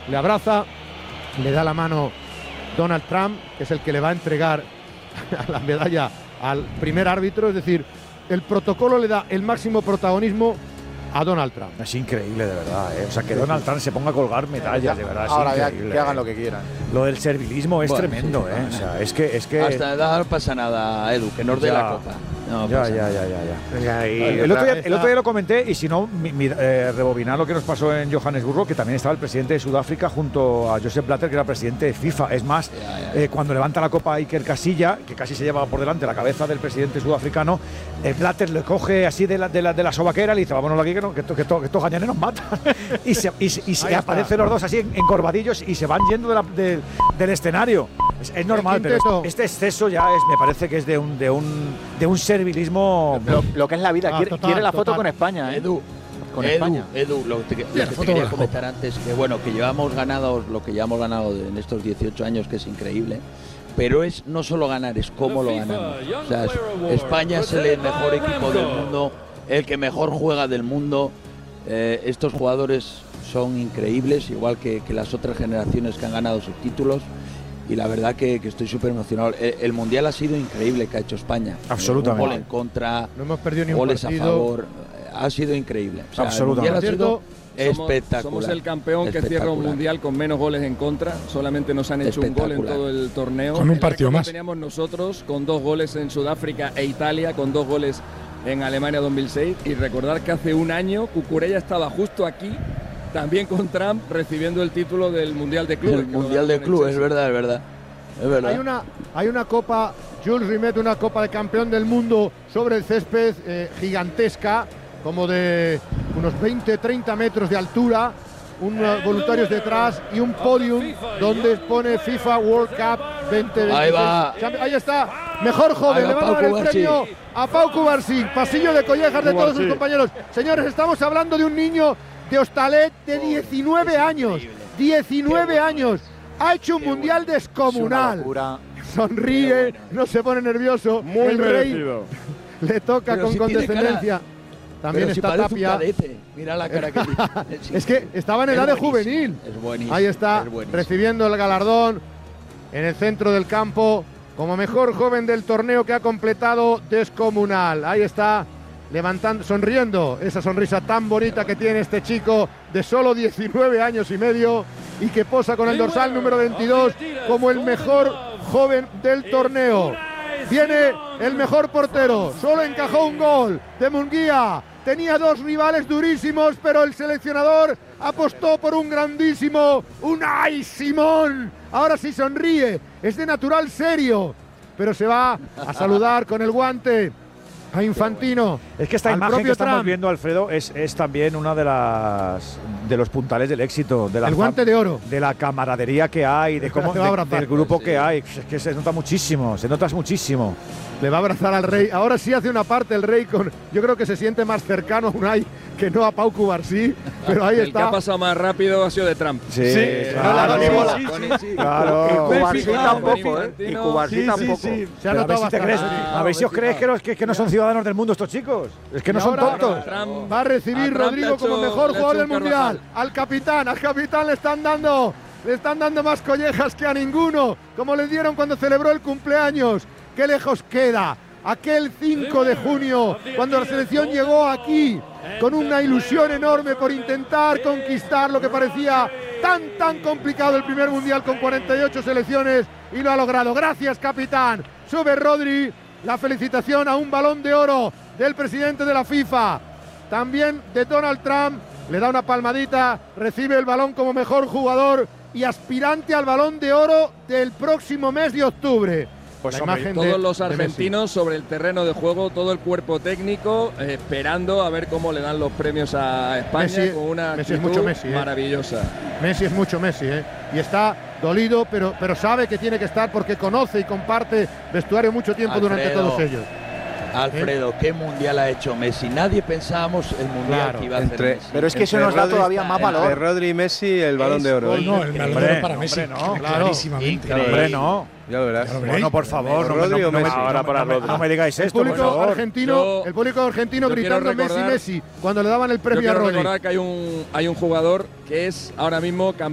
le abraza, le da la mano Donald Trump, que es el que le va a entregar la medalla al primer árbitro, es decir, el protocolo le da el máximo protagonismo a Donald Trump. Es increíble, de verdad, ¿eh? O sea, que Donald Trump se ponga a colgar medallas, de verdad, es ahora increíble. Ya que hagan lo que quieran. Lo del servilismo es tremendo, sí, ¿eh? O sea, es que hasta edad no pasa nada, Edu, que nos dé la copa. No ya. pasa nada. Venga, y El otro día lo comenté, y si no, rebobinar lo que nos pasó en Johannesburgo, que también estaba el presidente de Sudáfrica junto a Joseph Blatter, que era presidente de FIFA. Es más, cuando levanta la copa Iker Casillas, que casi se lleva por delante la cabeza del presidente sudafricano, Blatter le coge así de la sobaquera y le dice, vámonos aquí, que estos gañanes nos matan. y se aparecen los dos así encorvadillos y se van yendo del escenario. Es normal, pero este exceso ya me parece que es de un servilismo. Lo que es la vida. Quiere la foto con España, ¿eh? Edu, lo que te quería comentar antes, que bueno, que llevamos ganado lo que llevamos ganado en estos 18 años, que es increíble, pero es no solo ganar, es cómo lo ganamos. O sea, España es el mejor equipo del mundo, el que mejor juega del mundo. Estos jugadores son increíbles, igual que las otras generaciones que han ganado sus títulos. Y la verdad que estoy súper emocionado. El Mundial ha sido increíble que ha hecho España. Absolutamente. Un gol en contra, no hemos perdido ni un goles partido. a favor. Ha sido increíble. O sea, absolutamente. El Mundial ha sido espectacular. Somos el campeón que cierra un Mundial con menos goles en contra. Solamente nos han hecho un gol en todo el torneo. Con un partido más. Teníamos nosotros con 2 goles en Sudáfrica e Italia, con 2 goles en Alemania 2006. Y recordar que hace un año Cucurella estaba justo aquí, también con Trump, recibiendo el título del Mundial de Clubes. El Mundial de Clubes, es verdad, es verdad. Es verdad. Hay una copa, Jules Rimet, una copa de campeón del mundo sobre el césped gigantesca, como de unos 20-30 metros de altura, voluntarios detrás y un podium donde pone FIFA World Cup 2020. Ahí va. Ahí está, mejor joven, le van a dar el premio a Pau Cubarsí, pasillo de collejas de todos sus compañeros. Señores, estamos hablando de un niño de Hostalet de 19 años, 19 años. Ha hecho un mundial descomunal. Sonríe, no se pone nervioso. Muy el rey merecido. Le toca Pero con si tiene condescendencia. También pero está si Tapia. Mira la cara que tiene. Es que estaba en edad de juvenil. Es buenísimo. Ahí está, recibiendo el galardón en el centro del campo como mejor joven del torneo, que ha completado descomunal. Ahí está, levantando, sonriendo, esa sonrisa tan bonita que tiene este chico de solo 19 años y medio y que posa con el dorsal número 22 como el mejor joven del torneo. Viene el mejor portero, solo encajó un gol de Munguía. Tenía 2 rivales durísimos, pero el seleccionador apostó por un grandísimo Unai Simón. Ahora sí sonríe, es de natural serio, pero se va a saludar con el guante a Infantino. Es que esta imagen que estamos viendo, Alfredo, es también una de los puntales del éxito, el guante de oro, de la camaradería que hay, del grupo que hay. Es que se nota muchísimo, Le va a abrazar al rey. Ahora sí hace una parte el rey yo creo que se siente más cercano a Unai que no a Pau Cubarsí, pero ahí el está. El que ha pasado más rápido ha sido de Trump. Sí, claro. Y Cubarsí tampoco, ¿eh? Y Cubarsí tampoco. Se ha notado bastante. A ver si os creéis que no son ciudadanos del mundo estos chicos. Es que no son tontos. Va a recibir Rodrigo como mejor jugador del Mundial. Al capitán le están dando más collejas que a ninguno, como le dieron cuando celebró el cumpleaños. Qué lejos queda aquel 5 de junio, cuando la selección llegó aquí con una ilusión enorme por intentar conquistar lo que parecía tan complicado, el primer Mundial con 48 selecciones, y lo ha logrado. Gracias, capitán. Sube Rodri. La felicitación a un Balón de Oro del presidente de la FIFA, también de Donald Trump. Le da una palmadita, recibe el balón como mejor jugador y aspirante al Balón de Oro del próximo mes de octubre. Pues todos los argentinos sobre el terreno de juego, todo el cuerpo técnico, esperando a ver cómo le dan los premios a España, con una actitud maravillosa. Messi es mucho Messi, y está dolido, pero sabe que tiene que estar porque conoce y comparte vestuario mucho tiempo durante todos ellos. Alfredo, ¿qué mundial ha hecho Messi? Nadie pensábamos el mundial que iba a hacer Messi. Pero es que eso nos da todavía más valor. Entre Rodri y Messi, el Balón de Oro. No, el Balón de Oro para Messi. Clarísimamente. Ya lo verás. Bueno, por favor, no me digáis esto, por favor. El público argentino gritando Messi, cuando le daban el premio a Rodri. Quiero recordar que hay un jugador que es ahora mismo campeón